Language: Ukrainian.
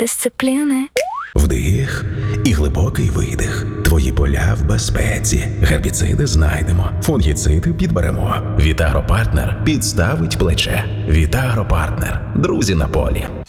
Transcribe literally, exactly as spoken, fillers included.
дисципліни. Вдих і глибокий видих. Твої поля в безпеці. Гербіциди знайдемо, фунгіциди підберемо. Вітагропартнер підставить плече. Вітагропартнер. Друзі на полі.